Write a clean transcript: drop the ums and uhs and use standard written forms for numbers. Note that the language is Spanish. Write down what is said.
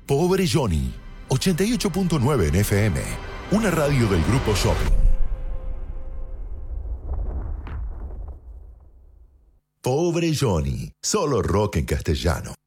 Pobre Johnny, 88.9 en FM, una radio del Grupo Shopping. Pobre Johnny, solo rock en castellano.